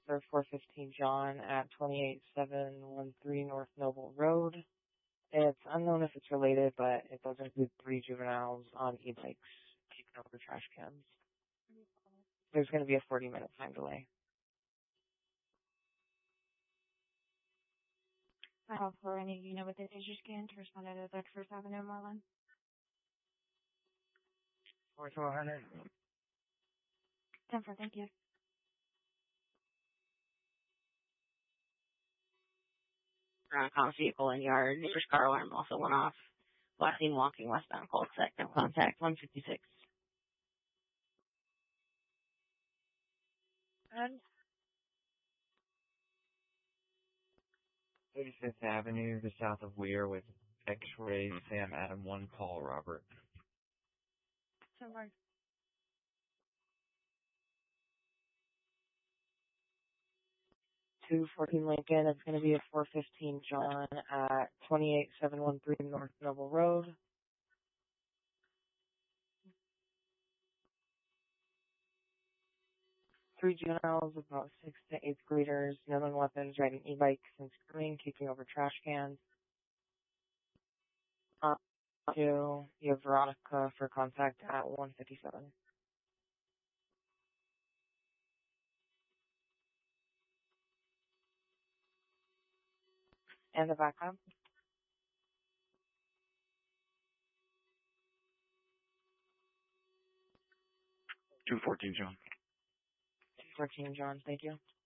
for 415 John at 28713 North Noble Road. It's unknown if it's related, but it does include 3 juveniles on e-bikes taking over trash cans. There's going to be a 40-minute time delay. I have for any unit with the taser scan to respond to the First Avenue, Marlin. 400. 10-4, thank you. Comms vehicle in yard. Neighbor's car alarm also went off. Last seen walking westbound cul-de-sac. No contact. 156. And 35th Avenue, the south of Weir, with X-ray Sam Adam 1, Paul Robert. 10-4. 214 Lincoln. It's going to be a 415 John at 28713 North Noble Road. Three juveniles, about 6th to 8th graders, known weapons, riding e-bikes and screaming, kicking over trash cans. You have Veronica for contact at 157. And the backup? 214 John. 214 John, thank you.